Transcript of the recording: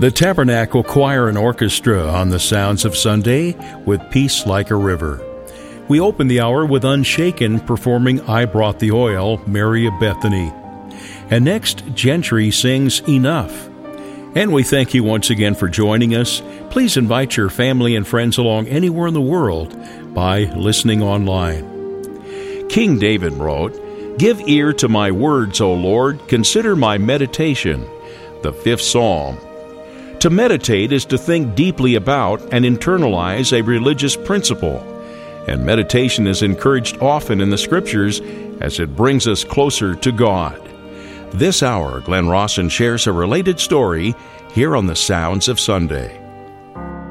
The Tabernacle Choir and Orchestra on the Sounds of Sunday with Peace Like a River. We open the hour with Unshaken performing I Brought the Oil, Mary of Bethany. And next, Gentry sings Enough. And we thank you once again for joining us. Please invite your family and friends along anywhere in the world by listening online. King David wrote, "Give ear to my words, O Lord, consider my meditation." The 5th Psalm. To meditate is to think deeply about and internalize a religious principle. And meditation is encouraged often in the Scriptures as it brings us closer to God. This hour, Glenn Rawson shares a related story here on the Sounds of Sunday.